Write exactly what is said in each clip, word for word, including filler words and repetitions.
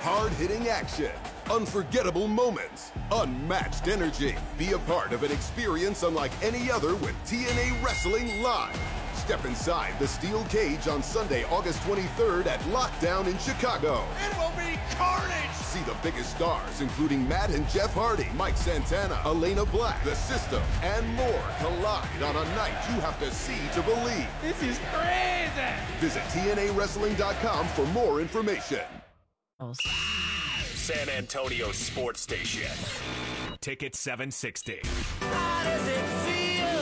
Hard-hitting action, unforgettable moments, unmatched energy. Be a part of an experience unlike any other with T N A Wrestling Live. Step inside the steel cage on Sunday, August twenty-third at Lockdown in Chicago. It will be carnage! See the biggest stars, including Matt and Jeff Hardy, Mike Santana, Elena Black, The System, and more collide on a night you have to see to believe. This is crazy! Visit T N A wrestling dot com for more information. San Antonio Sports Station. Ticket seven sixty. How does it feel?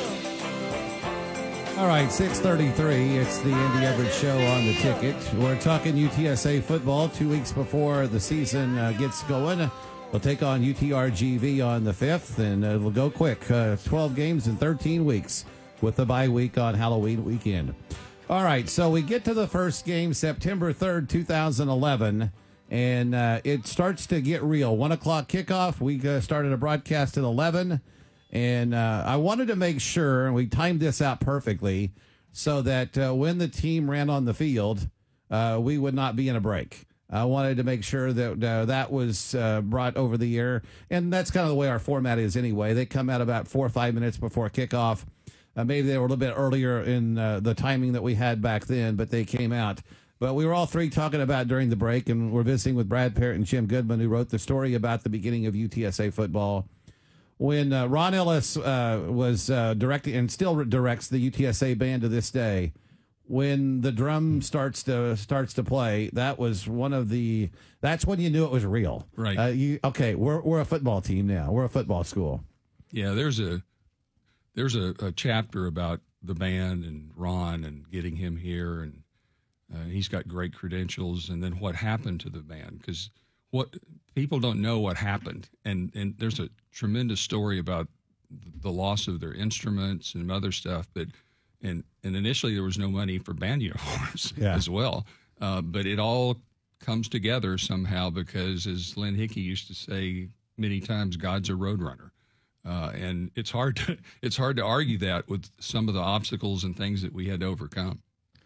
All right, six thirty-three. It's the Andy Everett Show on the Ticket. We're talking U T S A football two weeks before the season uh, gets going. We'll take on U T R G V on the fifth, and uh, it'll go quick. Uh, twelve games in thirteen weeks with the bye week on Halloween weekend. All right, so we get to the first game, September third, two thousand eleven. And uh, it starts to get real. One o'clock kickoff. We uh, started a broadcast at eleven. And uh, I wanted to make sure, and we timed this out perfectly, so that uh, when the team ran on the field, uh, we would not be in a break. I wanted to make sure that uh, that was uh, brought over the air. And that's kind of the way our format is anyway. They come out about four or five minutes before kickoff. Uh, maybe they were a little bit earlier in uh, the timing that we had back then, but they came out. But we were all three talking about during the break, and we're visiting with Brad Parrott and Jim Goodman, who wrote the story about the beginning of U T S A football. When uh, Ron Ellis uh, was uh, directing, and still directs the U T S A band to this day, when the drum starts to starts to play, that was one of the. That's when you knew it was real, right? Uh, you, okay, we're we're a football team now. We're a football school. Yeah, there's a there's a, a chapter about the band and Ron and getting him here, and uh, he's got great credentials. And then what happened to the band? Because what people don't know what happened, and and there's a tremendous story about the loss of their instruments and other stuff. But and and initially there was no money for band uniforms yeah. as well. Uh, but it all comes together somehow because, as Lynn Hickey used to say many times, God's a roadrunner. Uh, and it's hard to it's hard to argue that with some of the obstacles and things that we had to overcome.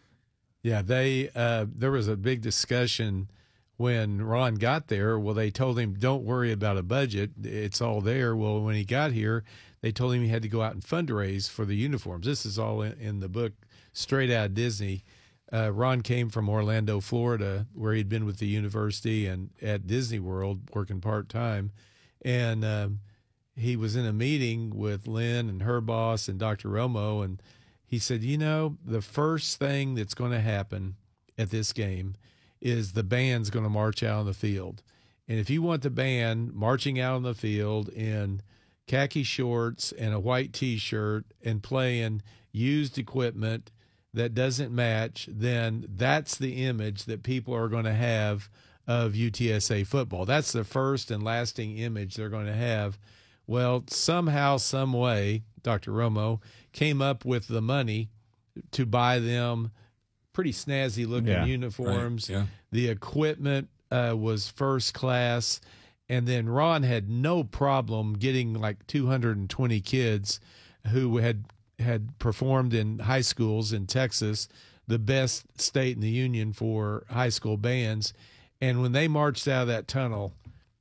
Yeah, they uh, there was a big discussion when Ron got there. Well, they told him, don't worry about a budget. It's all there. Well, when he got here, they told him he had to go out and fundraise for the uniforms. This is all in, in the book, straight out of Disney. Uh, Ron came from Orlando, Florida, where he'd been with the university and at Disney World working part-time. And um, he was in a meeting with Lynn and her boss and Doctor Romo, and he said, you know, the first thing that's going to happen at this game is the band's going to march out on the field. And if you want the band marching out on the field in khaki shorts and a white T-shirt and playing used equipment that doesn't match, then that's the image that people are going to have of U T S A football. That's the first and lasting image they're going to have. Well, somehow, some way, Doctor Romo came up with the money to buy them pretty snazzy looking yeah, uniforms. Right, yeah. The equipment uh, was first class. And then Ron had no problem getting like two hundred twenty kids who had had performed in high schools in Texas, the best state in the union for high school bands. And when they marched out of that tunnel,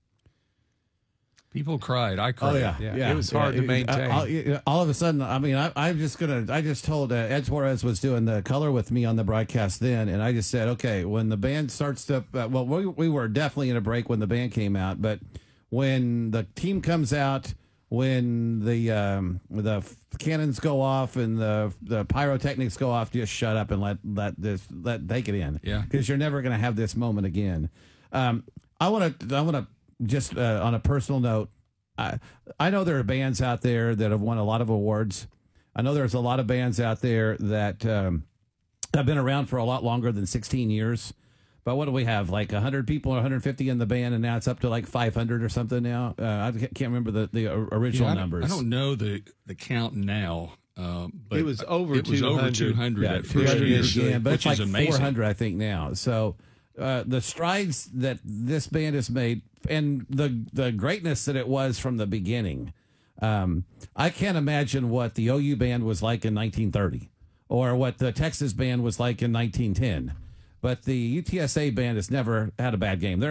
people cried. I cried. Oh yeah, Yeah, yeah. it was hard yeah. to maintain. All, all of a sudden, I mean, I, I'm just gonna. I just told uh, Ed Suarez was doing the color with me on the broadcast then, and I just said, okay, when the band starts to, uh, well, we we were definitely in a break when the band came out, but when the team comes out, when the um, the cannons go off and the the pyrotechnics go off, just shut up and let let this let take it in. Yeah, because you're never gonna have this moment again. Um, I want to. I want to. Just uh, on a personal note, I, I know there are bands out there that have won a lot of awards. I know there's a lot of bands out there that um, have been around for a lot longer than sixteen years. But what do we have? Like one hundred people or one hundred fifty in the band, and now it's up to like five hundred or something now? Uh, I can't remember the, the original yeah, I numbers. I don't know the, the count now. Um, but it was over it was over two hundred yeah, at first year, again, but which it's is like amazing. four hundred, I think, now. So uh, the strides that this band has made and the the greatness that it was from the beginning, um, I can't imagine what the O U band was like in nineteen thirty or what the Texas band was like in nineteen ten. But the U T S A band has never had a bad game. They're